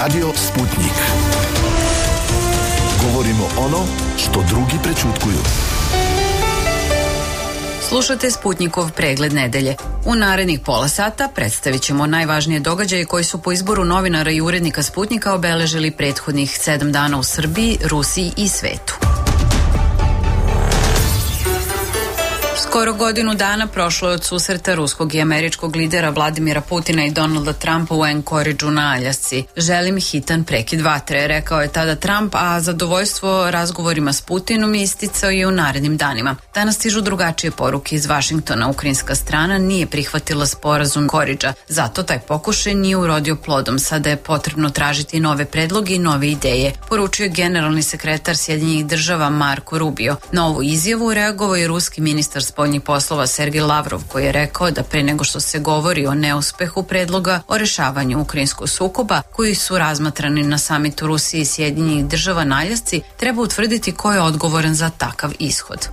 Radio Sputnik. Govorimo ono što drugi prećutkuju. Slušate Sputnikov pregled nedelje. U narednih pola sata predstavit ćemo najvažnije događaje koji su po izboru novinara i urednika Sputnika obeležili prethodnih 7 dana u Srbiji, Rusiji i svetu. Skoro godinu dana prošlo je od susreta ruskog i američkog lidera Vladimira Putina i Donalda Trumpa u Anchorageu na Aljasci. Želim hitan prekid vatre, rekao je tada Trump, a zadovoljstvo razgovorima s Putinom isticao i u narednim danima. Danas stižu drugačije poruke iz Vašingtona. Ukrajinska strana nije prihvatila sporazum Anchoragea, zato taj pokušaj nije urodio plodom. Sada je potrebno tražiti nove predloge i nove ideje, poručio generalni sekretar Sjedinjenih država Marko Rubio. Na ovu izjavu reagovao je ruski ministar spoljnih poslova Sergej Lavrov, koji je rekao da pre nego što se govori o neuspehu predloga o rešavanju ukrajinskog sukoba, koji su razmatrani na samitu Rusije i Sjedinjenih država na Aljasci, treba utvrditi ko je odgovoran za takav ishod.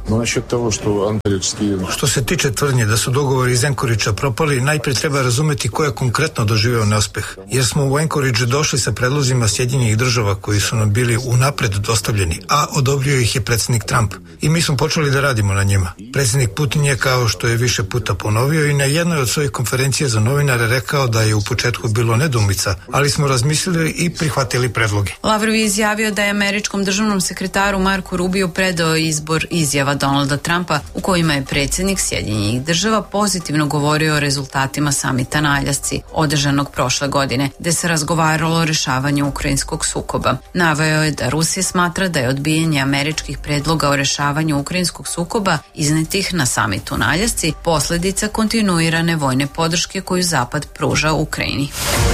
Što se tiče tvrdnje da su dogovori iz Anchoragea propali, najprije treba razumeti ko je konkretno doživeo neuspeh, jer smo u Anchorageu došli sa predlozima Sjedinjenih država koji su nam bili unapred dostavljeni, a odobrio ih je predsjednik Trump. I mi smo počeli da radimo na njima. Predsjednik Putin je, kao što je više puta ponovio, i na jednoj od svojih konferencija za novinare rekao da je u početku bilo nedoumica, ali smo razmislili i prihvatili predloge. Lavrov je izjavio da je američkom državnom sekretaru Marku Rubiju predao izbor izjava Donalda Trumpa u kojima je predsjednik Sjedinjenih država pozitivno govorio o rezultatima samita na Aljasci, održanog prošle godine, gde se razgovaralo o rešavanju ukrajinskog sukoba. Naveo je da Rusija smatra da je odbijanje američkih predloga o rešavanju ukrajinskog sukoba iznetih na samitu na Aljasci posljedica kontinuirane vojne podrške koju Zapad pruža Ukrajini.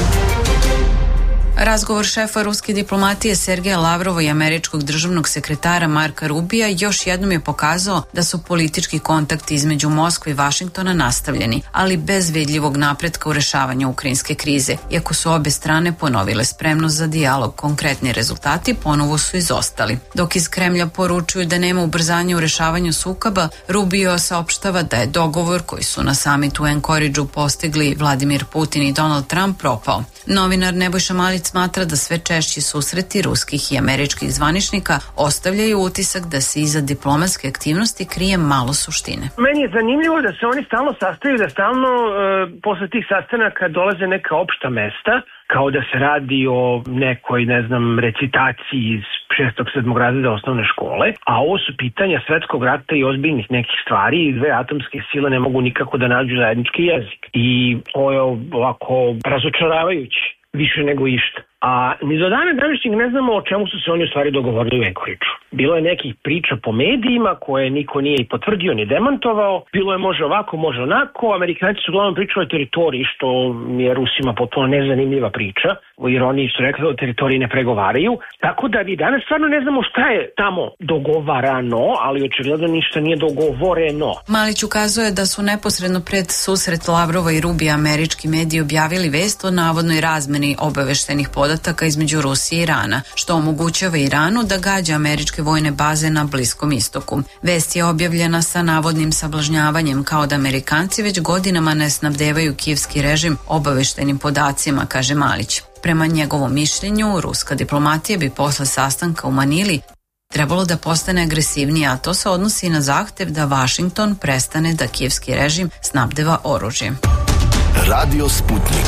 Razgovor šefa ruske diplomatije Sergeja Lavrova i američkog državnog sekretara Marka Rubija još jednom je pokazao da su politički kontakti između Moskve i Vašingtona nastavljeni, ali bez vidljivog napretka u rešavanju ukrajinske krize. Iako su obe strane ponovile spremnost za dijalog, konkretni rezultati ponovo su izostali. Dok iz Kremlja poručuju da nema ubrzanja u rešavanju sukoba, Rubio saopštava da je dogovor koji su na samitu u Anchorageu postigli Vladimir Putin i Donald Trump propao. Novinar Nebojša Malić smatra da sve češći susreti ruskih i američkih zvaničnika ostavljaju utisak da se iza diplomatske aktivnosti krije malo suštine. Meni je zanimljivo da se oni stalno sastaju, da stalno posle tih sastanaka dolaze neka opšta mesta, kao da se radi o nekoj, recitaciji iz 6. 7. razreda osnovne škole, a ovo su pitanja svetskog rata i ozbiljnih nekih stvari i dve atomske sile ne mogu nikako da nađu zajednički jezik. I ovo je ovako razočaravajući, više nego išta. A ni do dana današnjeg ne znamo o čemu su se oni u stvari dogovorili u Anchorageu. Bilo je nekih priča po medijima koje niko nije i potvrdio ni demantovao. Bilo je može ovako, može onako. Amerikanci su uglavnom pričali o teritoriji, što je Rusima potpuno nezanimljiva priča, jer oni su rekli da o teritoriji ne pregovaraju. Tako da mi danas stvarno ne znamo šta je tamo dogovarano, ali očigledno ništa nije dogovoreno. Malić ukazuje da su neposredno pred susret Lavrova i Rubija američki mediji objavili vest o navodnoj razmeni obaveštenih podataka između Rusije i Irana, što omogućava Iranu da gađa američke vojne baze na Bliskom istoku. Vest je objavljena sa navodnim sablažnjavanjem, kao da Amerikanci već godinama ne snabdevaju kijevski režim obaveštenim podacima, kaže Malić. Prema njegovom mišljenju, ruska diplomatija bi posle sastanka u Manili trebalo da postane agresivnija, a to se odnosi na zahtev da Vašington prestane da kijevski režim snabdeva oružjem. Radio Sputnik.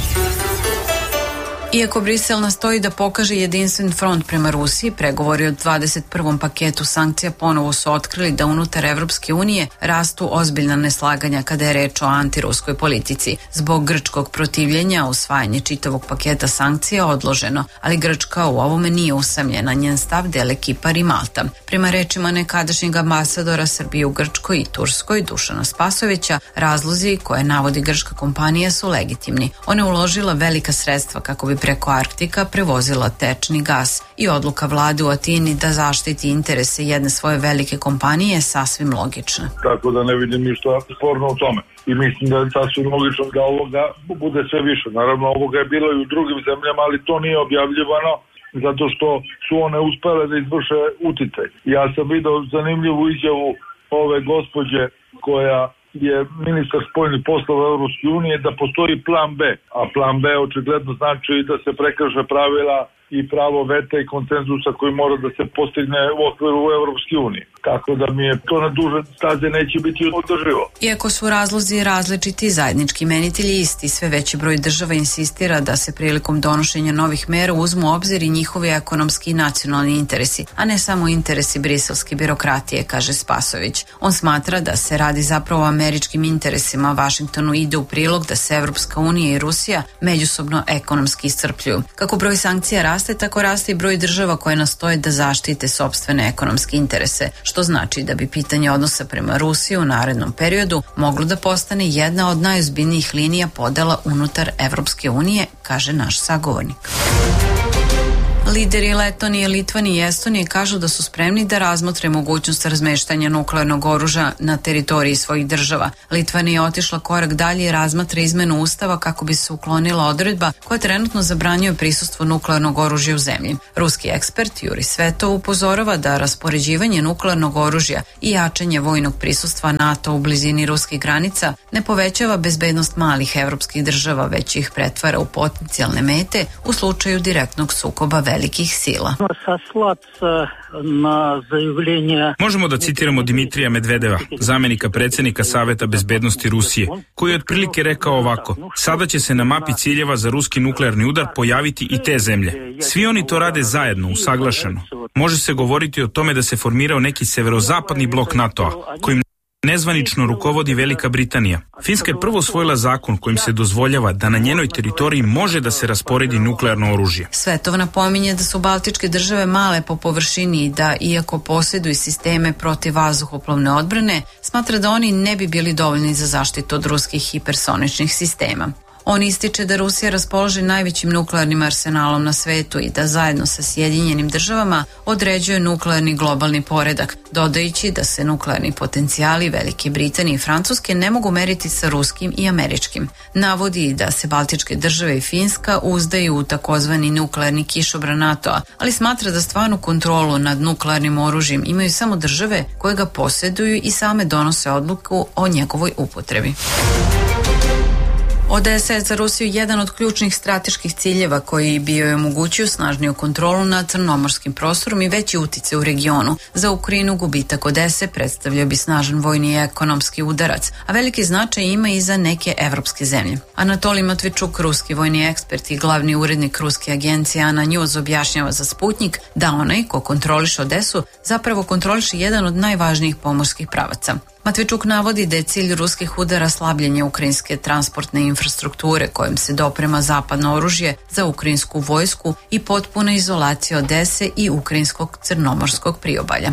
Iako Brisel nastoji da pokaže jedinstven front prema Rusiji, pregovori o 21. paketu sankcija ponovo su otkrili da unutar Evropske unije rastu ozbiljna neslaganja kada je reč o antiruskoj politici. Zbog grčkog protivljenja usvajanje čitavog paketa sankcija odloženo, ali Grčka u ovome nije usamljena, njen stav dele Kipar i Malta. Prema rečima nekadašnjeg ambasadora Srbije u Grčkoj i Turskoj, Dušana Spasovića, razlozi koje navodi grčka kompanija su legitimni. Ona je uložila velika sredstva kako bi preko Arktika prevozila tečni gas i odluka vlade u Atini da zaštiti interese jedne svoje velike kompanije je sasvim logična. Tako da ne vidim ništa sporno u tome. I mislim da je sasvim logično da ovoga bude sve više. Naravno, ovoga je bilo i u drugim zemljama, ali to nije objavljivano zato što su one uspele da izvrše uticaj. Ja sam vidio zanimljivu izjavu ove gospođe koja je ministar spoljnih poslova Evropske unije da postoji plan B, a plan B očigledno znači da se prekrše pravila i pravo veta i konsenzusa koji mora da se postigne u okviru Evropske unije. Tako da mi je to na duže staze neće biti održivo. Iako su razlozi različiti, zajednički imenitelji isti, sve veći broj država insistira da se prilikom donošenja novih mera uzmu u obzir i njihovi ekonomski i nacionalni interesi, a ne samo interesi briselske birokratije, kaže Spasović. On smatra da se radi zapravo o američkim interesima. Vašingtonu ide u prilog da se Evropska unija i Rusija međusobno ekonomski iscrpljuju. Kako broj sankcija raste, tako raste i broj država koje nastoje da zaštite sopstvene ekonomske interese, što znači da bi pitanje odnosa prema Rusiji u narednom periodu moglo da postane jedna od najozbiljnijih linija podela unutar Evropske unije, kaže naš sagovornik. Lideri Letonije, Litvanije i Estonije kažu da su spremni da razmotre mogućnost razmeštanja nuklearnog oružja na teritoriji svojih država. Litvanija je otišla korak dalje i razmatra izmenu ustava kako bi se uklonila odredba koja trenutno zabranjuje prisustvo nuklearnog oružja u zemlji. Ruski ekspert Juri Svetov upozorava da raspoređivanje nuklearnog oružja i jačanje vojnog prisustva NATO u blizini ruskih granica ne povećava bezbednost malih evropskih država, već ih pretvara u potencijalne mete u slučaju direktnog sukoba velikih sila. Možemo da citiramo Dimitrija Medvedeva, zamenika predsjednika Saveta bezbednosti Rusije, koji je otprilike rekao ovako: sada će se na mapi ciljeva za ruski nuklearni udar pojaviti i te zemlje. Svi oni to rade zajedno, usaglašeno. Može se govoriti o tome da se formirao neki severozapadni blok NATO-a, kojim nezvanično rukovodi Velika Britanija. Finska je prvo usvojila zakon kojim se dozvoljava da na njenoj teritoriji može da se rasporedi nuklearno oružje. Svetov napominje da su baltičke države male po površini i da, iako posjeduju sisteme protivvazduhoplovne odbrane, smatra da oni ne bi bili dovoljni za zaštitu od ruskih hipersoničnih sistema. On ističe da Rusija raspolaže najvećim nuklearnim arsenalom na svetu i da zajedno sa Sjedinjenim državama određuje nuklearni globalni poredak, dodajući da se nuklearni potencijali Velike Britanije i Francuske ne mogu meriti sa ruskim i američkim. Navodi da se baltičke države i Finska uzdaju u takozvani nuklearni kišobran NATO-a, ali smatra da stvarnu kontrolu nad nuklearnim oružjem imaju samo države koje ga posjeduju i same donose odluku o njegovoj upotrebi. Odesa je za Rusiju jedan od ključnih strateških ciljeva koji bi joj omogućio snažniju kontrolu nad crnomorskim prostorom i veći uticaj u regionu. Za Ukrajinu gubitak Odese predstavljao bi snažan vojni i ekonomski udarac, a veliki značaj ima i za neke evropske zemlje. Anatolij Matvičuk, ruski vojni ekspert i glavni urednik ruske agencije Ana News, objašnjava za Sputnik da onaj ko kontroliše Odesu zapravo kontroliše jedan od najvažnijih pomorskih pravaca. Matvičuk navodi da je cilj ruskih udara slabljenje ukrajinske transportne infrastrukture kojim se doprema zapadno oružje za ukrajinsku vojsku i potpuna izolacija Odese i ukrajinskog crnomorskog priobalja.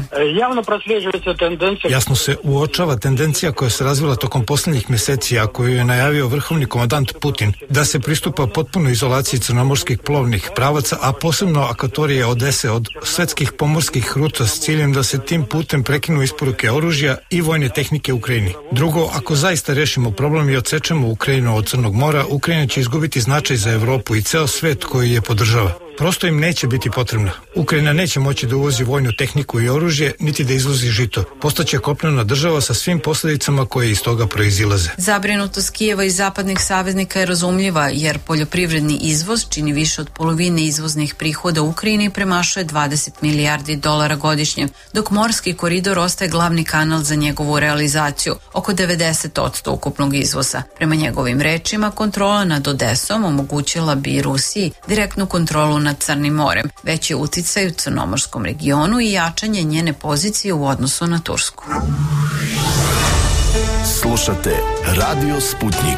Jasno se uočava tendencija koja se razvila tokom posljednjih mjeseci, a koju je najavio vrhovni komandant Putin, da se pristupa potpunoj izolaciji crnomorskih plovnih pravaca, a posebno akvatorije Odese od svetskih pomorskih ruta s ciljem da se tim putem prekinu isporuke oružja i vojne tehnike Ukrajini. Drugo, ako zaista rešimo problem i odsečemo Ukrajinu od Crnog mora, Ukrajina će izgubiti značaj za Evropu i ceo svet koji je podržava. Prosto im neće biti potrebna. Ukrajina neće moći da uvozi vojnu tehniku i oružje, niti da izvozi žito. Postaće kopnena država sa svim posljedicama koje iz toga proizilaze. Zabrinutost Kijeva i zapadnih saveznika je razumljiva, jer poljoprivredni izvoz čini više od polovine izvoznih prihoda Ukrajini i premašuje 20 milijardi dolara godišnje, dok morski koridor ostaje glavni kanal za njegovu realizaciju, oko 90% ukupnog izvoza. Prema njegovim rečima, kontrola nad Odesom omogućila bi Rusiji direktnu kontrolu nad Crnim morem, veći uticaj u crnomorskom regionu i jačanje njene pozicije u odnosu na Tursku. Slušate Radio Sputnik.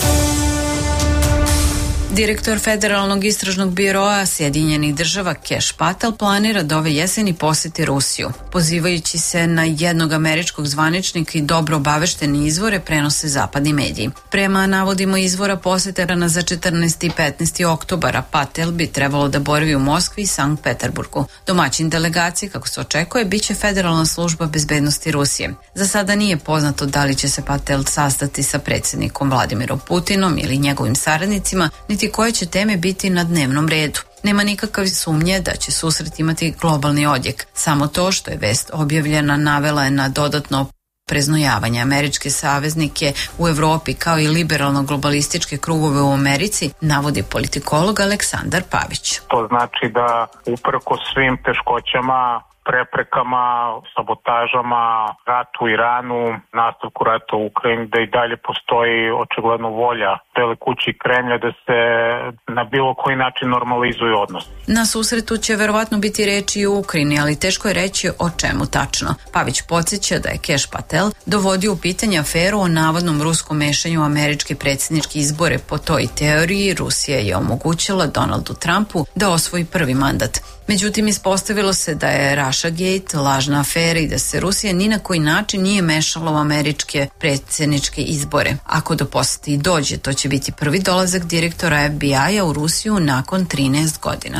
Direktor Federalnog istražnog biroa Sjedinjenih država Cash Patel planira da ove jeseni poseti Rusiju. Pozivajući se na jednog američkog zvaničnika i dobro obaveštene izvore, prenose zapadni mediji. Prema navodima izvora, posjeterana za 14. i 15. oktobara, Patel bi trebalo da boravi u Moskvi i Sankt Peterburgu. Domaćin delegacije, kako se očekuje, biće Federalna služba bezbednosti Rusije. Za sada nije poznato da li će se Patel sastati sa predsjednikom Vladimirom Putinom ili njegovim saradnicima, niti koje će teme biti na dnevnom redu. Nema nikakve sumnje da će susret imati globalni odjek. Samo to što je vest objavljena navela je na dodatno preznojavanja američke saveznike u Evropi kao i liberalno-globalističke krugove u Americi, navodi politikolog Aleksandar Pavić. To znači da uprkos svim teškoćama, preprekama, sabotažama, ratu u Iranu, nastavku rata u Ukrajini, da i dalje postoji očigledno volja Bele kuće i Kremlja da se na bilo koji način normalizuju odnos. Na susretu će verovatno biti reči i u Ukrajini, ali teško je reći o čemu tačno. Pavić podsjeća da je Kesh Patel dovodio u pitanje aferu o navodnom ruskom mešanju u američke predsjedničke izbore. Po toj teoriji Rusija je omogućila Donaldu Trumpu da osvoji prvi mandat. Međutim, ispostavilo se da je Russiagate lažna afera i da se Rusija ni na koji način nije mešala u američke predsjedničke izbore. Ako do posete i dođe, to će biti prvi dolazak direktora FBI-a u Rusiju nakon 13 godina.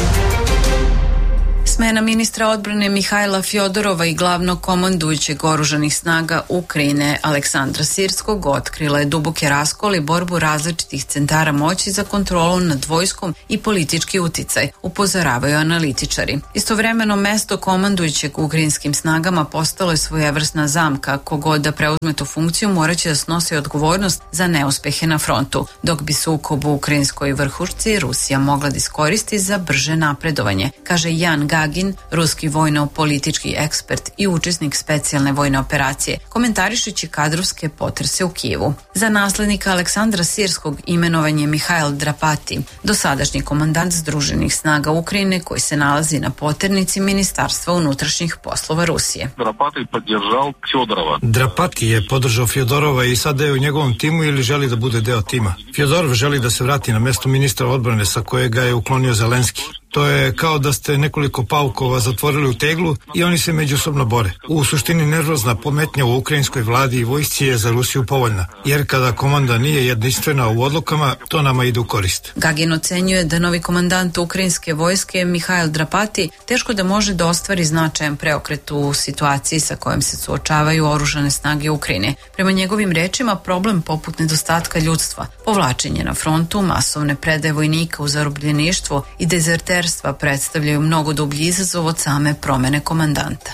Smena ministra odbrane Mihajla Fjodorova i glavnog komandujućeg oružanih snaga Ukrajine Aleksandra Sirskog otkrila je duboke raskole i borbu različitih centara moći za kontrolu nad vojskom i politički uticaj, upozoravaju analitičari. Istovremeno mesto komandujućeg ukrajinskim snagama postalo je svojevrsna zamka. Kogod da preuzme tu funkciju moraće da snosi odgovornost za neuspehe na frontu, dok bi sukob u ukrajinskoj vrhušci Rusija mogla da iskoristi za brže napredovanje, kaže Jan Gagin, ruski vojno-politički ekspert i učesnik specijalne vojne operacije, komentarišući kadrovske potrese u Kijevu. Za naslednika Aleksandra Sirskog imenovan je Mihajl Drapati, dosadašnji komandant Združenih snaga Ukrajine koji se nalazi na poternici Ministarstva unutrašnjih poslova Rusije. Drapati je podržao Fjodorova i sada je u njegovom timu ili želi da bude deo tima. Fjodorov želi da se vrati na mesto ministra odbrane sa kojega je uklonio Zelenski. To je kao da ste nekoliko paukova zatvorili u teglu i oni se međusobno bore. U suštini nervozna pometnja u ukrajinskoj vladi i vojsci je za Rusiju povoljna, jer kada komanda nije jedinstvena u odlukama, to nama ide u korist. Gagin ocenjuje da novi komandant ukrajinske vojske Mihajl Drapati teško da može da ostvari značajan preokret u situaciji sa kojom se suočavaju oružane snage Ukrajine. Prema njegovim rečima, problem poput nedostatka ljudstva, povlačenje na frontu, masovne predaje vojnika u zarobljeništvo i dezerterstvo predstavljaju mnogo dublji izazov od same promene komandanta.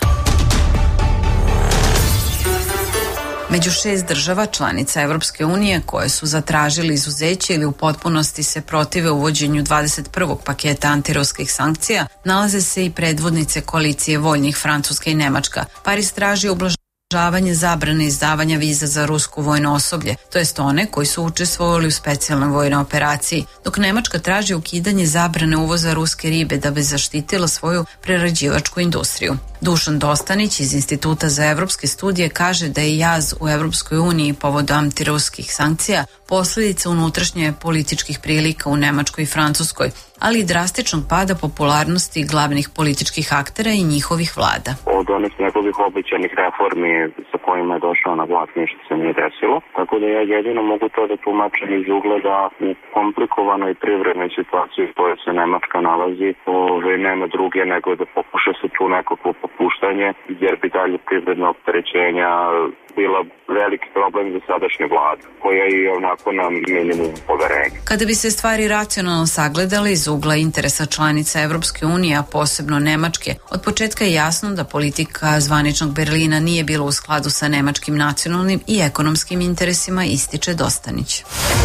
Među 6 država članica Evropske unije koje su zatražili izuzeće ili u potpunosti se protive uvođenju 21. paketa antiruskih sankcija nalaze se i predvodnice koalicije voljnih Francuska i Nemačka. Pariz traži ublažavanje zabrane izdavanja viza za rusko vojno osoblje, to jest one koji su učestvovali u specijalnoj vojnoj operaciji, dok Nemačka traži ukidanje zabrane uvoza ruske ribe da bi zaštitila svoju prerađivačku industriju. Dušan Dostanić iz Instituta za evropske studije kaže da je jaz u Evropskoj uniji povodom antiruskih sankcija posljedica unutrašnje političkih prilika u Nemačkoj i Francuskoj, ali i drastičnog pada popularnosti glavnih političkih aktera i njihovih vlada. Od onih njegovih obećanih reformi sa kojima je došao na vlast ništa se nije desilo, tako da ja jedino mogu to da tumačim iz ugleda u komplikovanoj privrednoj situaciji u kojoj se Nemačka nalazi, nema druge nego da pokuša se tu nekako popuštanje, jer bi dalje privredno opterećenja bila veliki problem za sadašnju vladu, koja je onako na minimum poverenja. Kada bi se stvari racionalno sagledali iz ugla interesa članica Evropske unije, a posebno Nemačke, od početka je jasno da politika zvaničnog Berlina nije bila u skladu sa nemačkim nacionalnim i ekonomskim interesima, ističe Dostanić.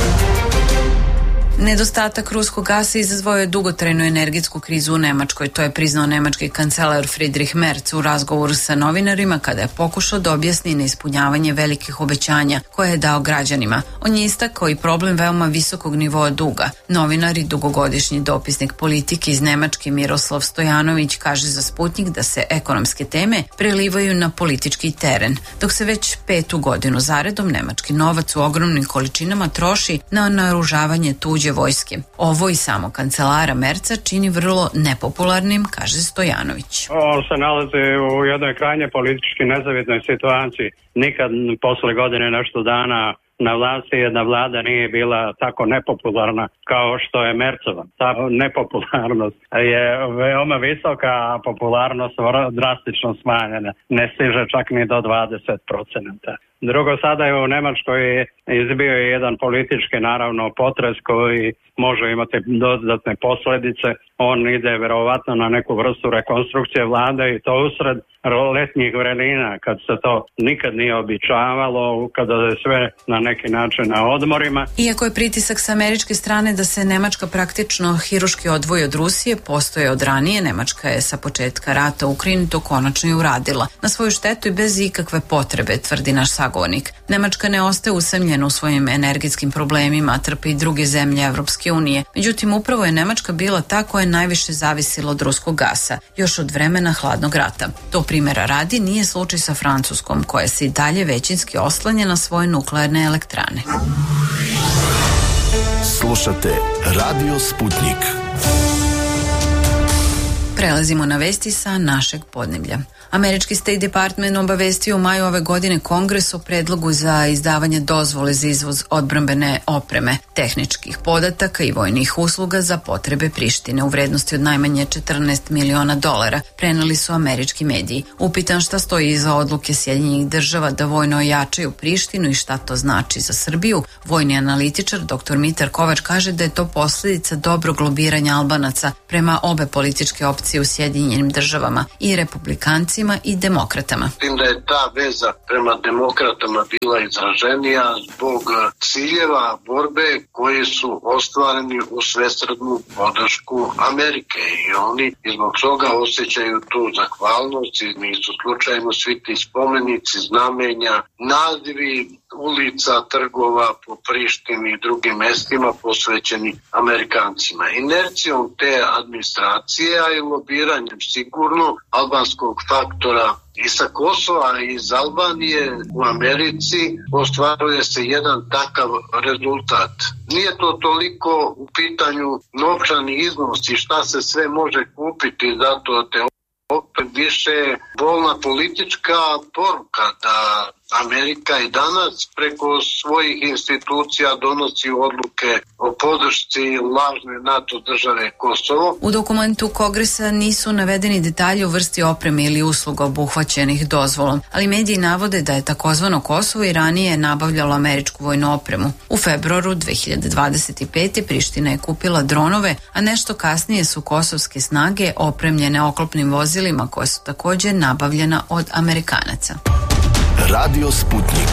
Nedostatak ruskog gasa izazvao je dugotrajnu energetsku krizu u Nemačkoj. To je priznao nemački kancelar Friedrich Merz u razgovoru sa novinarima kada je pokušao da objasni neispunjavanje velikih obećanja koje je dao građanima. On je istakao i problem veoma visokog nivoa duga. Novinar i dugogodišnji dopisnik politike iz Nemačke Miroslav Stojanović kaže za Sputnik da se ekonomske teme prelivaju na politički teren, dok se već 5. godinu zaredom nemački novac u ogromnim količinama troši na naoružavanje tuđe vojske. Ovo i samo kancelara Merca čini vrlo nepopularnim, kaže Stojanović. On se nalazi u jednoj krajnje politički nezavidnoj situaciji. Nikad posle godine nešto dana na vlasti jedna vlada nije bila tako nepopularna kao što je Mercova. Ta nepopularnost je veoma visoka, a popularnost drastično smanjena. Ne stiže čak ni do 20%. Drugo, sada je u Nemačkoj izbio jedan politički, naravno, potres koji može imati dodatne posljedice. On ide verovatno na neku vrstu rekonstrukcije vlade i to usred letnjih vremena, kad se to nikad nije običavalo, kada je sve na neki način na odmorima. Iako je pritisak sa američke strane da se Nemačka praktično hiruški odvoji od Rusije postoje od ranije, Nemačka je sa početka rata u Ukrajini to konačno i uradila. Na svoju štetu i bez ikakve potrebe, tvrdi naš sagovornik. Nemačka ne ostaje usamljena u svojim energetskim problemima, trpe i druge zemlje Evropske unije. Međutim, upravo je Nemačka bila ta koja je najviše zavisila od ruskog gasa, još od vremena hladnog rata. To primjera radi nije slučaj sa Francuskom, koja se i dalje većinski oslanja na svoje nuklearne elektrane. Slušate Radio Sputnik. Prelazimo na vesti sa našeg podneblja. Američki State Department obavestio u maju ove godine Kongres o predlogu za izdavanje dozvole za izvoz odbrambene opreme, tehničkih podataka i vojnih usluga za potrebe Prištine u vrednosti od najmanje $14 miliona, preneli su američki mediji. Upitan šta stoji iza odluke Sjedinjenih država da vojno ojačaju Prištinu i šta to znači za Srbiju, vojni analitičar dr. Mitar Kovač kaže da je to posljedica dobrog lobiranja Albanaca prema obe političke opcije u Sjedinjenim državama, i republikancima i demokratama. Tim da je ta veza prema demokratama bila izraženija zbog ciljeva borbe koji su ostvareni u svesrdnu podršku Amerike i oni zbog toga osjećaju tu zahvalnost i nisu slučajno svi ti spomenici, znamenja, nazivi ulica, trgova po Prištini i drugim mestima posvećeni Amerikancima. Inercijom te administracije, a i lobiranjem sigurno albanskog faktora i sa Kosova i iz Albanije u Americi ostvaruje se jedan takav rezultat. Nije to toliko u pitanju novčani iznos i šta se sve može kupiti, zato te opet više bolna politička poruka da Amerika i danas preko svojih institucija donosi odluke o podršci lažne NATO države Kosovo. U dokumentu Kongresa nisu navedeni detalji o vrsti opreme ili usluga obuhvaćenih dozvolom, ali mediji navode da je takozvano Kosovo i ranije nabavljalo američku vojnu opremu. U februaru 2025. Priština je kupila dronove, a nešto kasnije su kosovske snage opremljene oklopnim vozilima koje su također nabavljena od Amerikanaca. Radio Sputnik.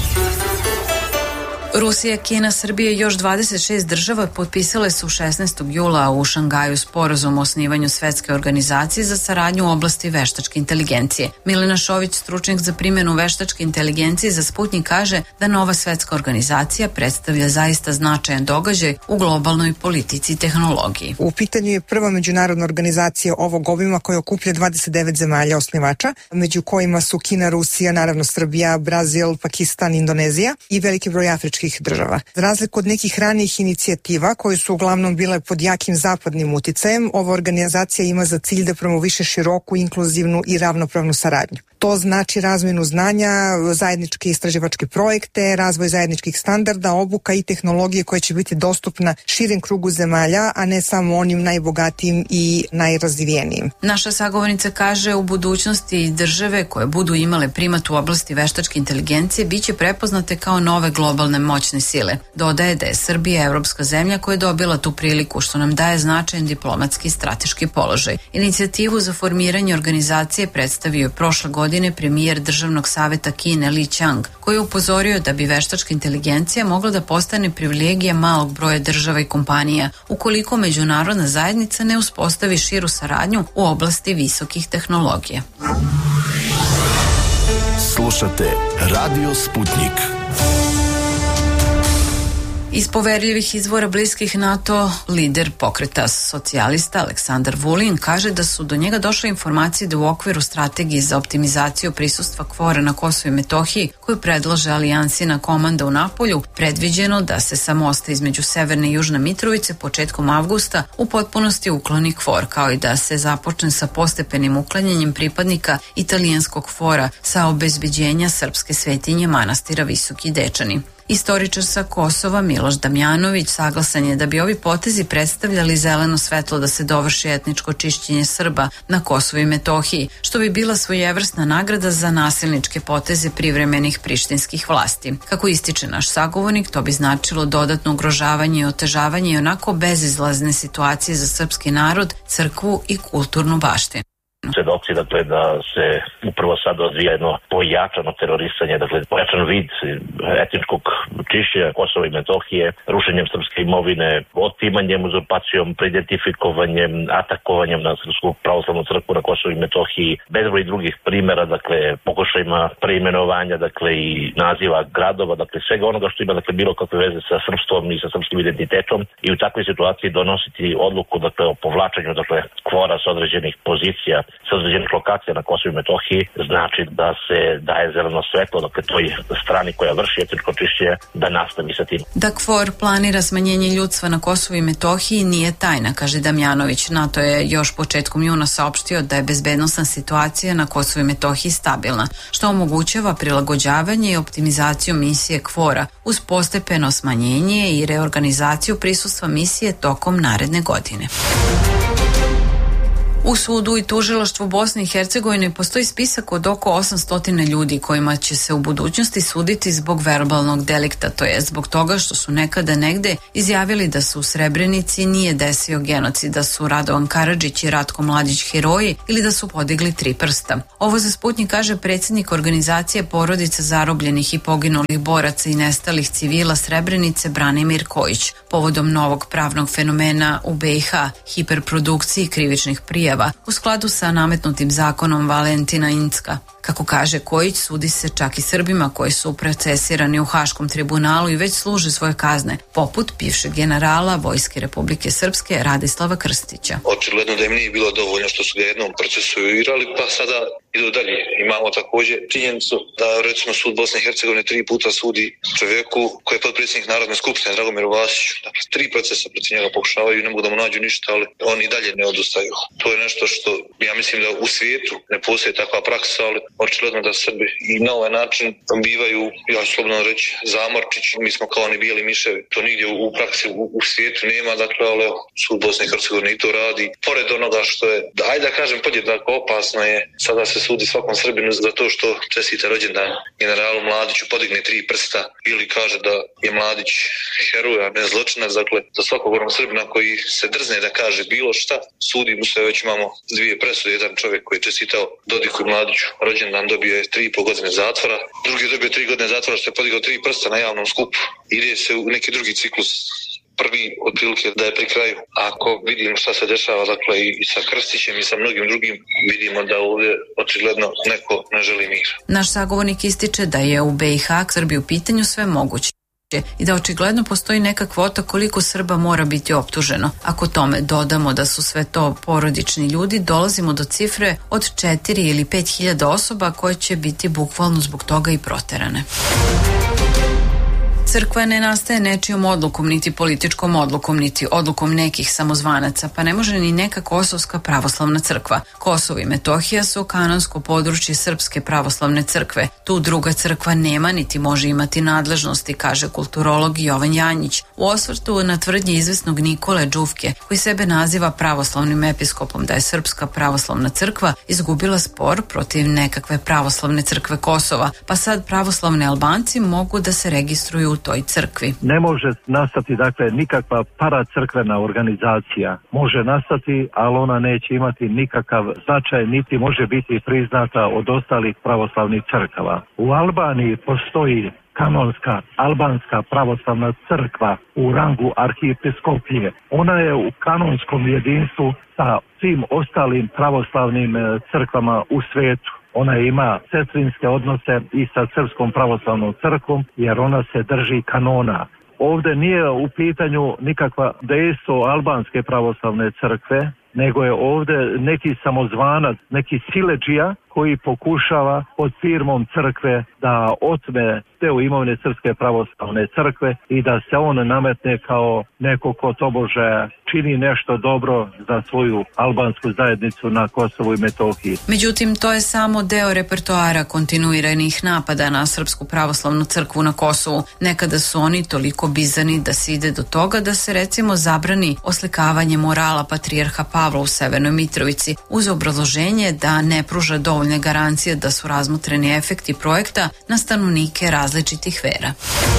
Rusija, Kina, Srbija i još 26 država potpisale su 16. jula u Šangaju sporazum o osnivanju Svetske organizacije za saradnju u oblasti veštačke inteligencije. Milena Šović, stručnjak za primjenu veštačke inteligencije za Sputnik, kaže da nova svetska organizacija predstavlja zaista značajan događaj u globalnoj politici i tehnologiji. U pitanju je prva međunarodna organizacija ovog obima koja okuplja 29 zemalja osnivača, među kojima su Kina, Rusija, naravno Srbija, Brazil, Pakistan, Indonezija i veliki broj afričkih država. Za razliku od nekih ranijih inicijativa koje su uglavnom bile pod jakim zapadnim uticajem, ova organizacija ima za cilj da promoviše široku, inkluzivnu i ravnopravnu saradnju. To znači razmjenu znanja, zajedničke istraživačke projekte, razvoj zajedničkih standarda, obuka i tehnologije koje će biti dostupna širem krugu zemalja, a ne samo onim najbogatijim i najrazvijenijim. Naša sagovornica kaže u budućnosti države koje budu imale primat u oblasti veštačke inteligencije biće prepoznate kao nove globalne moćne sile. Dodaje da je Srbija evropska zemlja koja je dobila tu priliku, što nam daje značajan diplomatski i strateški položaj. Inicijativu za formiranje organizacije predstavio je prošle godine premijer Državnog saveta Kine Li Qiang, koji je upozorio da bi veštačka inteligencija mogla da postane privilegija malog broja država i kompanija ukoliko međunarodna zajednica ne uspostavi širu saradnju u oblasti visokih tehnologija. Slušate Radio Sputnik. Iz poverljivih izvora bliskih NATO, lider pokreta socijalista Aleksandar Vulin kaže da su do njega došle informacije da u okviru strategije za optimizaciju prisustva KFOR-a na Kosovu i Metohiji, koju predlaže alijansina komanda u Napolju, predviđeno da se sa mosta između Severne i Južne Mitrovice početkom avgusta u potpunosti ukloni KFOR, kao i da se započne sa postepenim uklanjanjem pripadnika italijanskog KFOR-a sa obezbeđenja srpske svetinje manastira Visoki Dečani. Istoričar sa Kosova Miloš Damjanović saglasan je da bi ovi potezi predstavljali zeleno svetlo da se dovrši etničko čišćenje Srba na Kosovu i Metohiji, što bi bila svojevrsna nagrada za nasilničke poteze privremenih prištinskih vlasti. Kako ističe naš sagovornik, to bi značilo dodatno ugrožavanje i otežavanje i onako bezizlazne situacije za srpski narod, crkvu i kulturnu baštinu. Svedoci, dakle, da se upravo sad odvija jedno pojačano terorisanje, dakle, pojačan vid etničkog čišćenja Kosova i Metohije, rušenjem srpske imovine, otimanjem, uzurpacijom, preidentifikovanjem, atakovanjem na Srpsku pravoslavnu crkvu na Kosovu i Metohiji, bezbroj drugih primjera, dakle, pokušajima preimenovanja, dakle, i naziva gradova, dakle, svega onoga što ima, dakle, bilo kakve veze sa srpstvom i sa srpskim identitetom i u takvoj situaciji donositi odluku, dakle, o povlačenju, dakle, kvora s određenih pozicija, sa određenih lokacija na Kosovu i Metohiji, znači da se daje zeleno svetlo, dakle, toj strani koja vrši etničko čišćenje, da nastavi sa tim. Da KFOR planira smanjenje ljudstva na Kosovu i Metohiji nije tajna, kaže Damjanović. NATO je još početkom juna saopštio da je bezbednosna situacija na Kosovu i Metohiji stabilna, što omogućava prilagođavanje i optimizaciju misije KFOR-a uz postepeno smanjenje i reorganizaciju prisustva misije tokom naredne godine. U sudu i tužilaštvu Bosne i Hercegovine postoji spisak od oko 800 ljudi kojima će se u budućnosti suditi zbog verbalnog delikta, to je zbog toga što su nekada negde izjavili da se u Srebrenici nije desio genocid, da su Radovan Karadžić i Ratko Mladić heroji ili da su podigli 3 prsta. Ovo za Sputnik kaže predsjednik organizacije porodica zarobljenih i poginulih boraca i nestalih civila Srebrenice Branimir Kojić, povodom novog pravnog fenomena u BiH, hiperprodukciji krivičnih prijava u skladu sa nametnutim zakonom Valentina Incka. Kako kaže Kojić, sudi se čak i Srbima koji su procesirani u Haškom tribunalu i već služe svoje kazne, poput bivšeg generala Vojske Republike Srpske Radislava Krstića. Očigledno da im nije bilo dovoljno što su ga jednom procesuirali, pa sada idu dalje. Imamo također činjenicu da recimo sud Bosne i Hercegovine 3 puta sudi čovjeku koji je potpredsjednik Narodne skupštine Dragomiru Vasiću. Dakle, 3 procesa protiv njega pokušavaju i ne mogu da mu nađu ništa, ali oni dalje ne odustaju. To je nešto što ja mislim da u svijetu ne postoji takva praksa, ali očigledno da Srbi i na ovaj način bivaju, ja ću slobodno reći, zamorčić, mi smo kao oni bijeli miševi. To nigdje u praksi u svijetu nema, dakle, ali sud Bosne i Hercegovine i to radi. Pored onoga što je, ajde da kažem, podjednako opasno je, sada se sudi svakom Srbinu za to što čestita rođendan generalu Mladiću, podigne 3 prsta ili kaže da je Mladić heroj, a ne zločinac. Dakle, za svakog onog Srbina koji se drzne da kaže bilo šta, sudi mu se, već imamo 2 presude, jedan čovjek koji je čestitao Dodiku i Mladiću rođendan dobio je 3,5 godine zatvora, drugi je dobio 3 godine zatvora što je podigao 3 prsta na javnom skupu. Ide se u neki drugi ciklus. Prvi otprilike da je pri kraju. Ako vidimo šta se dešava, dakle, i sa Krstićem i sa mnogim drugim, vidimo da ovdje očigledno neko ne želi mir. Naš sagovornik ističe da je u BiH Srbiji u pitanju sve moguće i da očigledno postoji neka kvota koliko Srba mora biti optuženo. Ako tome dodamo da su sve to porodični ljudi, dolazimo do cifre od 4 ili 5.000 osoba koje će biti bukvalno zbog toga i proterane. Crkva ne nastaje nečijom odlukom, niti političkom odlukom, niti odlukom nekih samozvanaca, pa ne može ni neka Kosovska pravoslavna crkva. Kosovo i Metohija su kanonsko područje Srpske pravoslavne crkve. Tu druga crkva nema, niti može imati nadležnosti, kaže kulturolog Jovan Janjić, u osvrtu na tvrdnje izvesnog Nikole Đufke, koji sebe naziva pravoslavnim episkopom, da je Srpska pravoslavna crkva izgubila spor protiv nekakve pravoslavne crkve Kosova, pa sad pravoslavni Albanci mogu da se registruju u toj crkvi. Ne može nastati, dakle, nikakva paracrkvena organizacija. Može nastati, ali ona neće imati nikakav značaj, niti može biti priznata od ostalih pravoslavnih crkava. U Albaniji postoji kanonska albanska pravoslavna crkva u rangu arhiepiskopije. Ona je u kanonskom jedinstvu sa svim ostalim pravoslavnim crkvama u svijetu. Ona ima sestrinske odnose i sa Srpskom pravoslavnom crkvom, jer ona se drži kanona. Ovdje nije u pitanju nikakva dejstvo albanske pravoslavne crkve, nego je ovde neki samozvanac, neki siledžija koji pokušava pod firmom crkve da otme deo imovine Srpske pravoslavne crkve i da se on nametne kao neko ko tobože čini nešto dobro za svoju albansku zajednicu na Kosovu i Metohiji. Međutim, to je samo deo repertoara kontinuiranih napada na Srpsku pravoslavnu crkvu na Kosovu. Nekada su oni toliko bizarni da se ide do toga da se recimo zabrani oslikavanje morala patrijarha Pavla u Severnoj Mitrovici uz obrazloženje da ne pruža dovoljne garancije da su razmotreni efekti projekta na stanovnike različitih vera.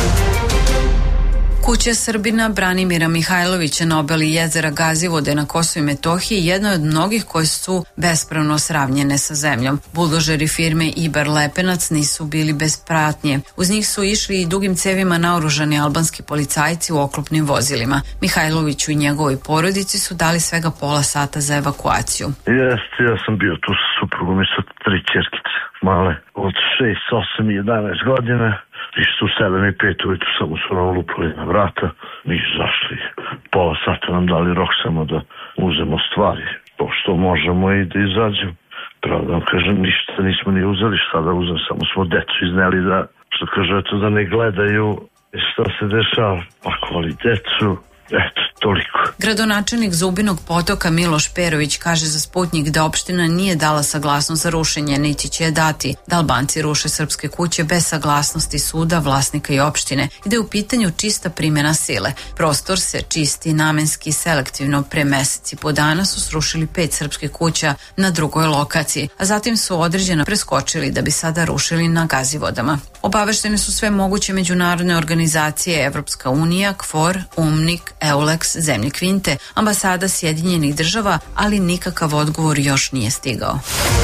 Kuća Srbina Branimira Mihajlovića na obali jezera Gazivode na Kosovu i Metohiji jedna je od mnogih koje su bespravno sravnjene sa zemljom. Buldožeri firme Ibar Lepenac nisu bili bez pratnje. Uz njih su išli i dugim cevima naoružani albanski policajci u oklopnim vozilima. Mihajloviću i njegovoj porodici su dali svega pola sata za evakuaciju. Ja sam bio tu sa suprugom i sa 3 ćerkice male od 6, 8 i 11 godina. Išli su 7 i 5 ujutru, samo su nam lupali na vrata. Mi zašli, pola sata nam dali rok samo da uzemo stvari, pošto možemo i da izađemo. Pravo da vam kažem, ništa nismo ni uzeli, šta da uzem, samo smo decu izneli da, što kaže, eto da ne gledaju šta se dešava. Pakovali decu, eto, toliko. Gradonačelnik Zubinog Potoka Miloš Perović kaže za Sputnik da opština nije dala saglasnost za rušenje, niti će je dati, da Albanci ruše srpske kuće bez saglasnosti suda, vlasnika i opštine i da je u pitanju čista primjena sile. Prostor se čisti namenski i selektivno. Pre meseci po dana su srušili 5 srpskih kuća na drugoj lokaciji, a zatim su određena preskočili da bi sada rušili na Gazivodama. Obaveštene su sve moguće međunarodne organizacije, Evropska unija, KFOR, UMNIK, EULEX, zemlje Kvinte, ambasada Sjedinjenih država, ali nikakav odgovor još nije stigao.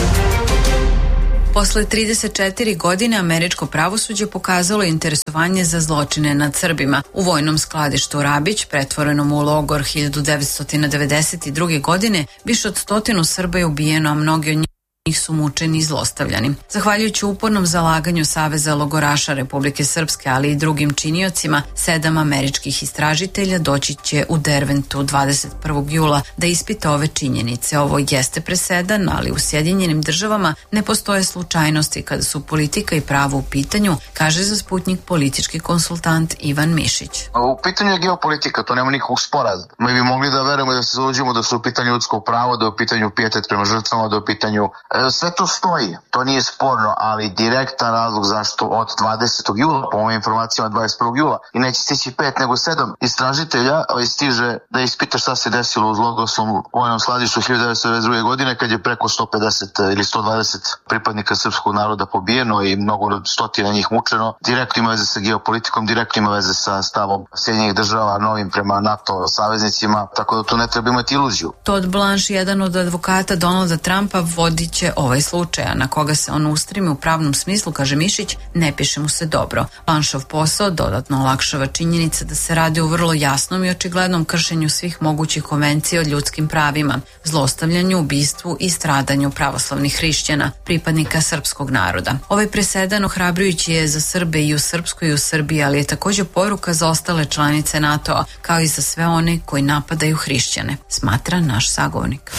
Posle 34 godine američko pravosuđe pokazalo interesovanje za zločine nad Srbima. U vojnom skladištu Rabić, pretvorenom u logor 1992. godine, više od 100 Srba je ubijeno, a mnogi od njih su mučeni i zlostavljani. Zahvaljujući upornom zalaganju Saveza logoraša Republike Srpske, ali i drugim činiocima, 7 američkih istražitelja doći će u Derventu 21. jula da ispita ove činjenice. Ovo jeste presedan, ali u Sjedinjenim državama ne postoje slučajnosti kada su politika i pravo u pitanju, kaže za Sputnik politički konsultant Ivan Mišić. U pitanju je geopolitika, to nema nikakvog spora. Mi bi mogli da verujemo da se zaluđimo da su u pitanju ljudsko pravo, da je u pitanju pijetet prema žrtvama, da je u pitanju sve to stoji, to nije sporno, ali direktan razlog zašto od 20. jula, po ovim informacijama 21. jula, i neće stići 5 nego 7 istražitelja stiže da ispita šta se desilo u zloglasnom vojnom skladištu 1992. godine kad je preko 150 ili 120 pripadnika srpskog naroda pobijeno i mnogo stotina njih mučeno. Direktno ima veze sa geopolitikom, direktno ima veze sa stavom Sjedinjenih država novim prema NATO saveznicima, tako da tu ne treba imati iluziju. Todd Blanche, jedan od advokata Donalda Trumpa, vodit će ovaj slučaj, a na koga se on ustremi u pravnom smislu, kaže Mišić, ne piše mu se dobro. Blanšov posao dodatno olakšava činjenica da se radi o vrlo jasnom i očiglednom kršenju svih mogućih konvencija o ljudskim pravima, zlostavljanju, ubistvu i stradanju pravoslavnih hrišćana, pripadnika srpskog naroda. Ovaj presedan ohrabrujući je za Srbe i u Srpskoj i u Srbiji, ali je također poruka za ostale članice NATO-a, kao i za sve one koji napadaju hrišćane, smatra naš sagovornik.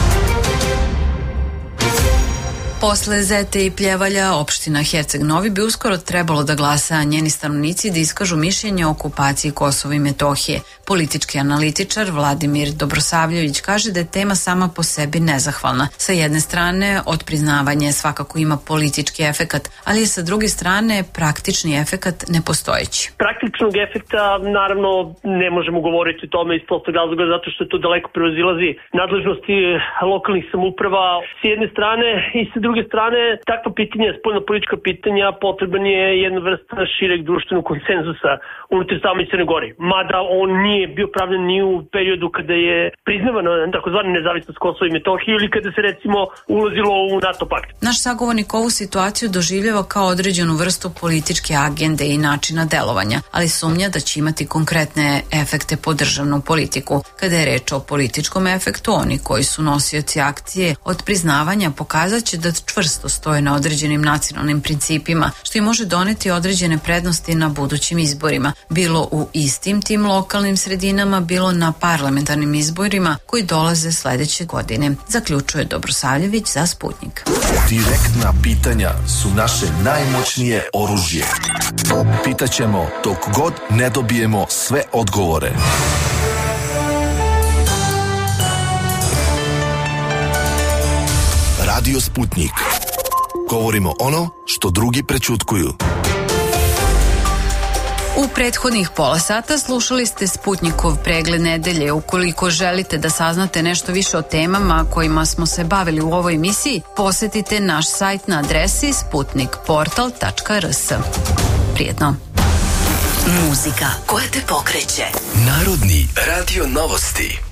Posle Zete i Pljevalja, opština Herceg Novi bi uskoro trebalo da glasa, a njeni stanovnici da iskažu mišljenje o okupaciji Kosova i Metohije. Politički analitičar Vladimir Dobrosavljević kaže da je tema sama po sebi nezahvalna. Sa jedne strane, odpriznavanje svakako ima politički efekat, ali je sa druge strane praktični efekat nepostojeći. Praktičnog efekta naravno ne možemo govoriti o tome iz prostog razloga zato što to daleko prevazilazi nadležnosti lokalnih samouprava s jedne strane i sa druge strane takva pitanja, spoljno politička pitanja, potreban je jedna vrsta šireg društvenog konsenzusa unutar same Crne Gore. Mada on nije bio pravljen ni u periodu kada je priznavana takozvana nezavisnost Kosova i Metohije ili kada se recimo ulazilo u NATO pakt. Naš sagovornik ovu situaciju doživljava kao određenu vrstu političke agende i načina delovanja, ali sumnja da će imati konkretne efekte po državnu politiku. Kada je reč o političkom efektu, oni koji su nosioci akcije od priznavanja pokazat će da ponekad čvrsto stoje na određenim nacionalnim principima, što im može doneti određene prednosti na budućim izborima, bilo u istim tim lokalnim sredinama, bilo na parlamentarnim izborima koji dolaze sledeće godine, zaključuje Dobrosavljević za Sputnik. Direktna pitanja su naše najmoćnije oružje. Pitaćemo dok god ne dobijemo sve odgovore. Radio Sputnik. Govorimo ono što drugi prećutkuju. U prethodnih pola sata slušali ste Sputnikov pregled nedelje. Ukoliko želite da saznate nešto više o temama kojima smo se bavili u ovoj emisiji, posetite naš sajt na adresi sputnikportal.rs. Prijetno. Muzika koja te pokreće. Narodni radio novosti.